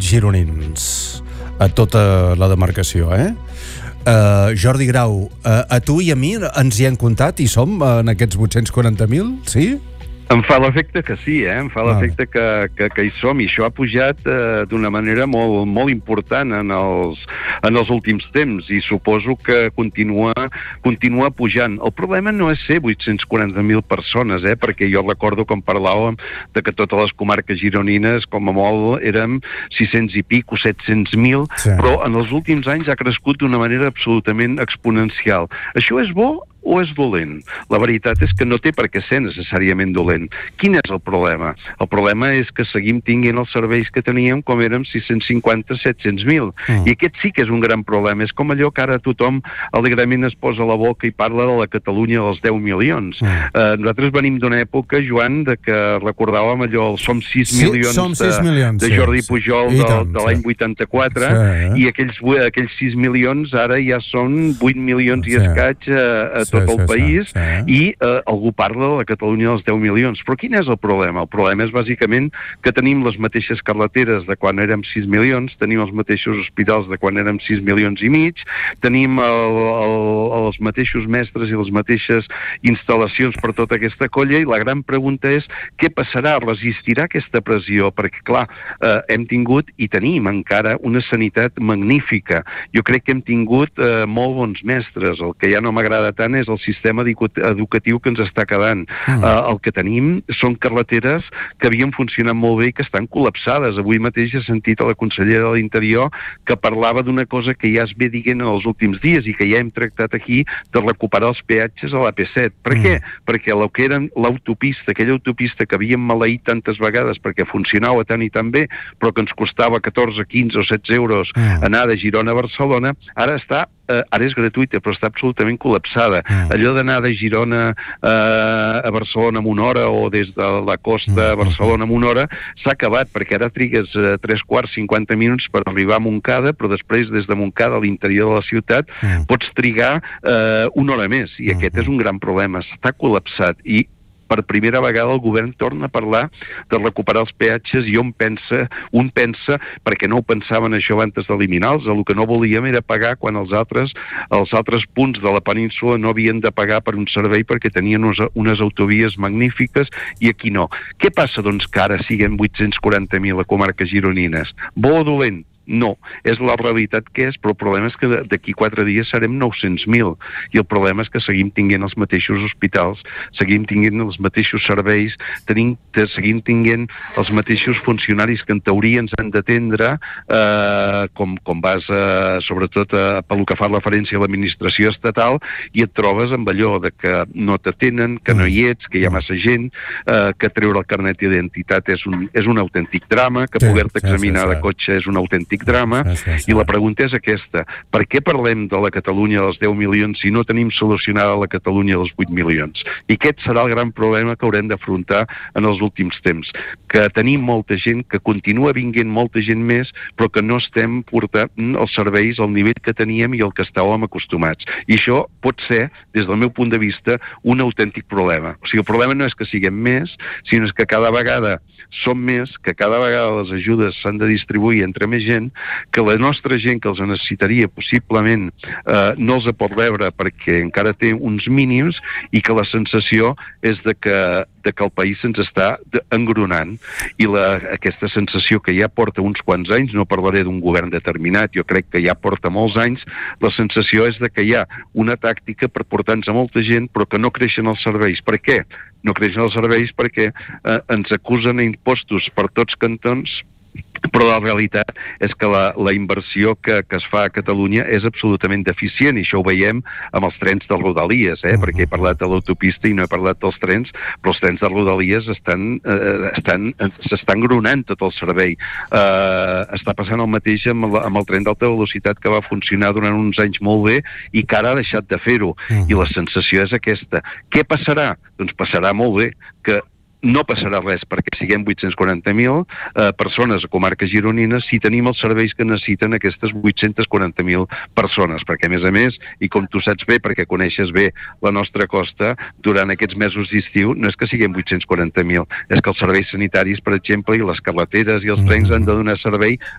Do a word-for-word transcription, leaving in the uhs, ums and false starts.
gironins a tota la demarcació, eh? Uh, Jordi Grau, uh, a tu i a mi ens hi han comptat i som en aquests vuit-cents quaranta mil, sí? Em fa l'efecte que sí, eh? Em fa l'efecte que, que, que hi som, i això ha pujat eh, d'una manera molt, molt important en els, en els últims temps, i suposo que continua, continua pujant. El problema no és ser vuit-cents quaranta mil persones, eh? Perquè jo recordo com parlàvem de que totes les comarques gironines, com a molt, érem sis-cents i pico, set-cents mil, sí. Però en els últims anys ha crescut d'una manera absolutament exponencial. Això és bo o és dolent? La veritat és que no té per què ser necessàriament dolent. Quin és el problema? El problema és que seguim tinguent els serveis que teníem com érem sis-cents cinquanta a set-cents mil. Mm. I aquest sí que és un gran problema. És com allò que ara tothom alegrament es posa a la boca i parla de la Catalunya dels deu milions. Mm. Uh, nosaltres venim d'una època, Joan, de que recordàvem allò, el Som sis sí, milions, som sis de, milions de Jordi sí, Pujol sí. de, tant, de l'any sí. vuitanta-quatre, sí, eh? I aquells, aquells sis milions ara ja són vuit milions sí. i escaig a, a tot sí, el sí, país, sí, sí. I eh, algú parla de la Catalunya dels deu milions. Però quin és el problema? El problema és bàsicament que tenim les mateixes carreteres de quan érem sis milions, tenim els mateixos hospitals de quan érem sis milions i mig, tenim el, el, els mateixos mestres i les mateixes instal·lacions per tota aquesta colla, i la gran pregunta és què passarà? Resistirà aquesta pressió? Perquè, clar, eh, hem tingut i tenim encara una sanitat magnífica. Jo crec que hem tingut eh, molt bons mestres. El que ja no m'agrada tant és el sistema educatiu que ens està quedant. Mm. Uh, el que tenim són carreteres que havien funcionat molt bé i que estan col·lapsades. Avui mateix he sentit a la consellera de l'Interior que parlava d'una cosa que ja es ve dient en els últims dies i que ja hem tractat aquí, de recuperar els peatges a l'A P set. Per mm. què? Perquè el que era l'autopista, aquella autopista que havíem maleït tantes vegades perquè funcionava tant i tan bé, però que ens costava catorze, quinze o setze euros mm. anar de Girona a Barcelona, ara està Uh, ara és gratuïta, però està absolutament col·lapsada. Mm. Allò d'anar de Girona uh, a Barcelona en una hora o des de la costa a Barcelona en una hora s'ha acabat, perquè ara trigues uh, tres quarts, cinquanta minuts per arribar a Montcada, però després des de Montcada a l'interior de la ciutat mm. pots trigar uh, una hora més, i mm. aquest és un gran problema. Està col·lapsat, i per primera vegada el govern torna a parlar de recuperar els peatges, i on pensa, un pensa, perquè no ho pensaven això abans d'eliminar-los, el que no volíem era pagar quan els altres, els altres punts de la península no havien de pagar per un servei perquè tenien unes, unes autovies magnífiques, i aquí no. Què passa, doncs, que ara siguem vuit-cents quaranta mil a comarques gironines? Bo o dolent? No, és la realitat que és, però el problema és que d'aquí quatre dies serem nou-cents mil, i el problema és que seguim tinguent els mateixos hospitals, seguim tinguent els mateixos serveis, tenim, seguim tinguent els mateixos funcionaris que en teoria ens han d'atendre, eh, com, com vas, eh, sobretot, eh, pel que fa referència a l'administració estatal, i et trobes amb allò de que no t'atenen, que no hi ets, que hi ha massa gent, eh, que treure el carnet d'identitat és un, és un autèntic drama, que sí, poder-te examinar sí, sí, sí. de cotxe és un autèntic drama, sí, sí, sí. I la pregunta és aquesta: per què parlem de la Catalunya dels deu milions si no tenim solucionada la Catalunya dels vuit milions? I aquest serà el gran problema que haurem d'afrontar en els últims temps, que tenim molta gent, que continua vinguent molta gent més, però que no estem portant els serveis al nivell que teníem i al que estàvem acostumats. I això pot ser, des del meu punt de vista, un autèntic problema. O sigui, el problema no és que siguem més, sinó que cada vegada som més, que cada vegada les ajudes s'han de distribuir entre més gent, que la nostra gent que els necessitaria possiblement eh, no els pot veure perquè encara té uns mínims, i que la sensació és de que, de que el país se'ns està engronant, i la, aquesta sensació que ja porta uns quants anys, no parlaré d'un govern determinat, jo crec que ja porta molts anys, la sensació és de que hi ha una tàctica per portar-nos a molta gent però que no creixen els serveis. Per què? No creixen els serveis perquè eh, ens acusen a impostos per tots cantons, però la realitat és que la, la inversió que, que es fa a Catalunya és absolutament deficient, i això ho veiem amb els trens de Rodalies, eh? Perquè he parlat de l'autopista i no he parlat dels trens, però els trens de Rodalies estan, eh, estan, s'estan gronant tot el servei. Eh, està passant el mateix amb el, amb el tren d'alta velocitat, que va funcionar durant uns anys molt bé i que ara ha deixat de fer-ho, i la sensació és aquesta. Què passarà? Doncs passarà molt bé, que no passarà res perquè siguem vuit-cents quaranta mil eh, persones a comarques gironines si tenim els serveis que necessiten aquestes vuit-cents quaranta mil persones, perquè a més a més, i com tu saps bé perquè coneixes bé la nostra costa, durant aquests mesos d'estiu no és que siguem vuit-cents quaranta mil, és que els serveis sanitaris, per exemple, i les carreteres i els trens han de donar servei